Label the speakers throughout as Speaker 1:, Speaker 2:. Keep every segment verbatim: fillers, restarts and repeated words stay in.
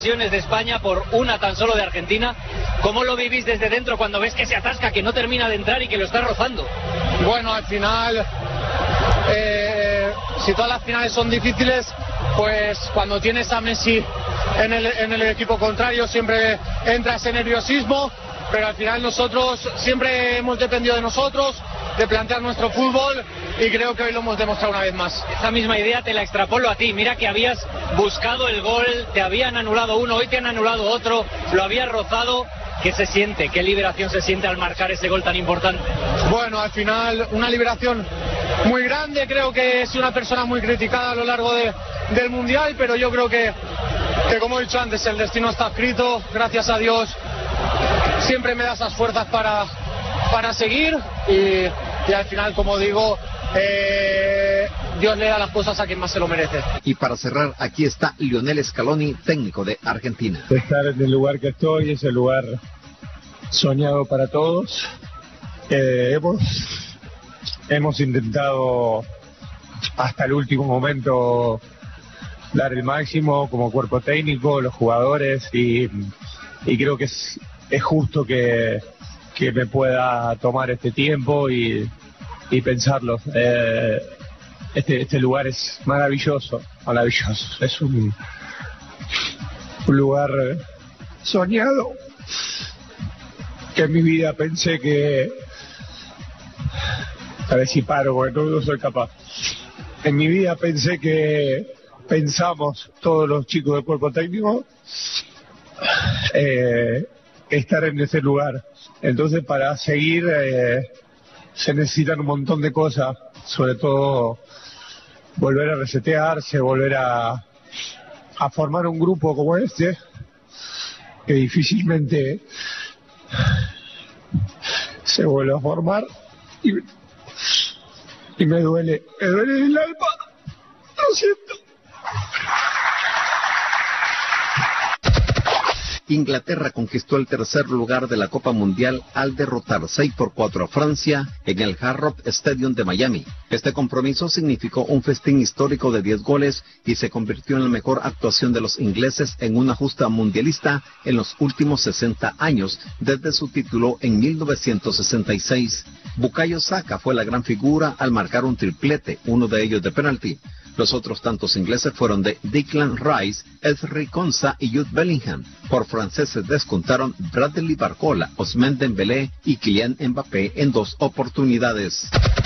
Speaker 1: de España por una tan solo de Argentina. ¿Cómo lo vivís desde dentro cuando ves que se atasca, que no termina de entrar y que lo está rozando?
Speaker 2: Bueno, al final, eh, si todas las finales son difíciles, pues cuando tienes a Messi en el, en el equipo contrario siempre entra ese nerviosismo, pero al final nosotros siempre hemos dependido de nosotros, de plantear nuestro fútbol, y creo que hoy lo hemos demostrado una vez más.
Speaker 1: Esa misma idea te la extrapolo a ti. Mira que habías buscado el gol, te habían anulado uno, hoy te han anulado otro, lo habías rozado. ¿Qué se siente? ¿Qué liberación se siente al marcar ese gol tan importante?
Speaker 2: Bueno, al final una liberación muy grande. Creo que he sido una persona muy criticada a lo largo de, del Mundial, pero yo creo que, que, como he dicho antes, el destino está escrito. Gracias a Dios siempre me da esas fuerzas para, para seguir y, y al final, como digo, eh, Dios le da las cosas a quien más se lo merece.
Speaker 3: Y para cerrar, aquí está Lionel Scaloni, técnico de Argentina.
Speaker 4: Estar en el lugar que estoy es el lugar soñado para todos. Eh, hemos, hemos intentado hasta el último momento dar el máximo como cuerpo técnico, los jugadores, y, y creo que es, es justo que, que me pueda tomar este tiempo y, y pensarlo. Eh, este, este lugar es maravilloso, maravilloso. Es un, un lugar soñado, que en mi vida pensé que... A ver si paro, porque no, no soy capaz. En mi vida pensé que pensamos, todos los chicos del cuerpo técnico, eh, estar en ese lugar. Entonces, para seguir eh, se necesitan un montón de cosas, sobre todo volver a resetearse, volver a, a formar un grupo como este, que difícilmente se vuelve a formar, y, y me duele, me duele el alma, lo siento.
Speaker 3: Inglaterra conquistó el tercer lugar de la Copa Mundial al derrotar seis por cuatro a Francia en el Hard Rock Stadium de Miami. Este compromiso significó un festín histórico de diez goles y se convirtió en la mejor actuación de los ingleses en una justa mundialista en los últimos sesenta años, desde su título en mil novecientos sesenta y seis. Bukayo Saka fue la gran figura al marcar un triplete, uno de ellos de penalti. Los otros tantos ingleses fueron de Declan Rice, Ezri Konsa y Jude Bellingham. Por franceses descontaron Bradley Barcola, Ousmane Dembélé y Kylian Mbappé en dos oportunidades.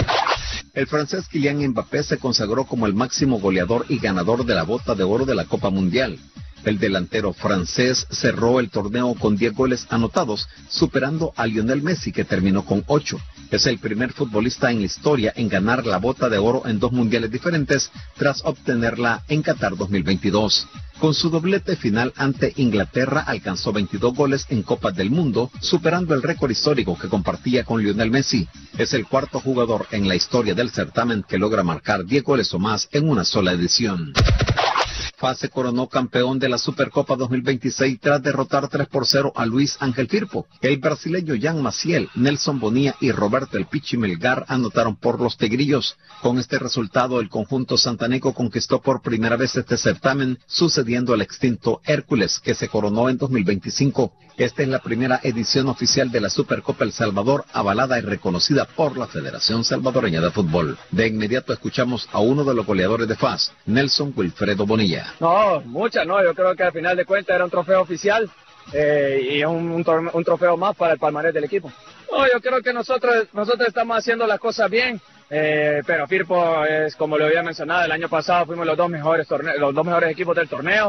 Speaker 3: El francés Kylian Mbappé se consagró como el máximo goleador y ganador de la Bota de Oro de la Copa Mundial. El delantero francés cerró el torneo con diez goles anotados, superando a Lionel Messi, que terminó con ocho. Es el primer futbolista en la historia en ganar la Bota de Oro en dos mundiales diferentes, tras obtenerla en Qatar dos mil veintidós. Con su doblete final ante Inglaterra alcanzó veintidós goles en Copas del Mundo, superando el récord histórico que compartía con Lionel Messi. Es el cuarto jugador en la historia del certamen que logra marcar diez goles o más en una sola edición. F A se coronó campeón de la Supercopa dos mil veintiséis tras derrotar tres por cero a Luis Ángel Firpo. El brasileño Jan Maciel, Nelson Bonilla y Roberto El Pichi Melgar anotaron por los tigrillos. Con este resultado, el conjunto santaneco conquistó por primera vez este certamen, sucediendo al extinto Hércules, que se coronó en dos mil veinticinco. Esta es la primera edición oficial de la Supercopa El Salvador, avalada y reconocida por la Federación Salvadoreña de Fútbol. De inmediato escuchamos a uno de los goleadores de F A S, Nelson Wilfredo Bonilla.
Speaker 5: No, muchas no, yo creo que al final de cuentas era un trofeo oficial eh, y un, un, torne- un trofeo más para el palmarés del equipo. No, yo creo que nosotros nosotros estamos haciendo las cosas bien, eh, pero Firpo es, como lo había mencionado, el año pasado fuimos los dos mejores torne- los dos mejores equipos del torneo,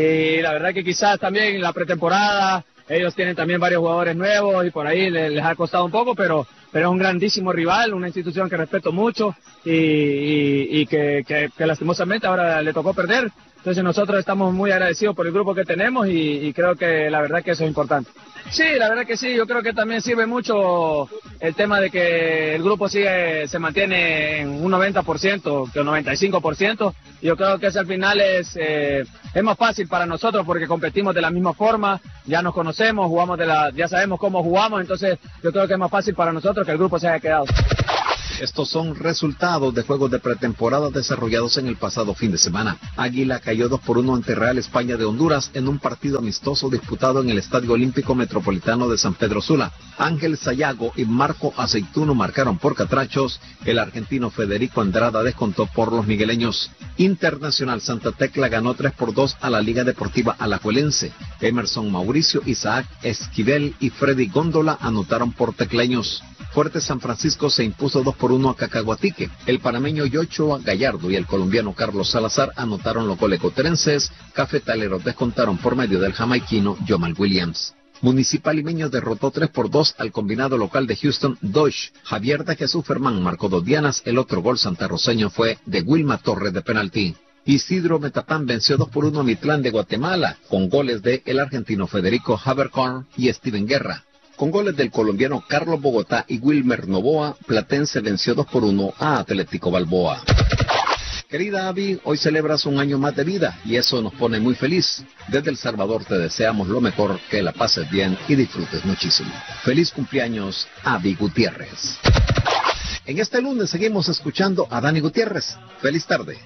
Speaker 5: y la verdad que quizás también en la pretemporada ellos tienen también varios jugadores nuevos y por ahí les, les ha costado un poco, pero pero es un grandísimo rival, una institución que respeto mucho y, y, y que, que, que lastimosamente ahora le tocó perder. Entonces nosotros estamos muy agradecidos por el grupo que tenemos y, y creo que la verdad que eso es importante. Sí, la verdad que sí, yo creo que también sirve mucho el tema de que el grupo sigue, se mantiene en un noventa por ciento, que un noventa y cinco por ciento. Yo creo que eso al final es, eh, es más fácil para nosotros porque competimos de la misma forma, ya nos conocemos, jugamos de la, ya sabemos cómo jugamos, entonces yo creo que es más fácil para nosotros que el grupo se haya quedado.
Speaker 3: Estos son resultados de juegos de pretemporada desarrollados en el pasado fin de semana. Águila cayó dos por uno ante Real España de Honduras en un partido amistoso disputado en el Estadio Olímpico Metropolitano de San Pedro Sula. Ángel Sayago y Marco Aceituno marcaron por catrachos. El argentino Federico Andrada descontó por los migueleños. Internacional Santa Tecla ganó tres por dos a la Liga Deportiva Alajuelense. Emerson Mauricio, Isaac Esquivel y Freddy Góndola anotaron por tecleños. Fuerte San Francisco se impuso dos por uno a Cacahuatique. El panameño Yochoa Gallardo y el colombiano Carlos Salazar anotaron los goles coterenses. Cafetaleros descontaron por medio del jamaiquino Jomal Williams. Municipal Limeño derrotó tres por dos al combinado local de Houston Dodge. Javier de Jesús Fermán marcó dos dianas. El otro gol santarroceño fue de Wilma Torres de penalti. Isidro Metapán venció dos por uno a Mitlán de Guatemala, con goles de el argentino Federico Haberkorn y Steven Guerra. Con goles del colombiano Carlos Bogotá y Wilmer Novoa, Platense venció dos por uno a Atlético Balboa. Querida Abby, hoy celebras un año más de vida y eso nos pone muy feliz. Desde El Salvador te deseamos lo mejor, que la pases bien y disfrutes muchísimo. Feliz cumpleaños, Abby Gutiérrez. En este lunes seguimos escuchando a Dani Gutiérrez. Feliz tarde.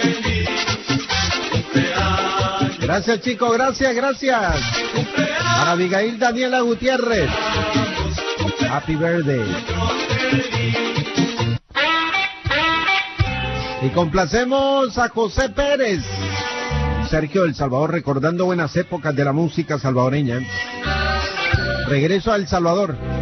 Speaker 6: Gracias, chicos, gracias, gracias. Para Abigail Daniela Gutiérrez. Happy birthday. Y complacemos a José Pérez. Sergio El Salvador, recordando buenas épocas de la música salvadoreña. Regreso a El Salvador.